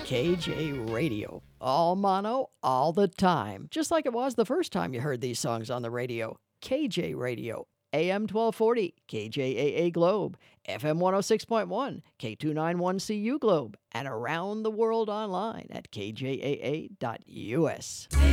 KJ Radio. All mono, all the time. Just like it was the first time you heard these songs on the radio. KJ Radio. AM 1240, KJAA Globe, FM 106.1, K291CU Globe, and around the world online at kjaa.us.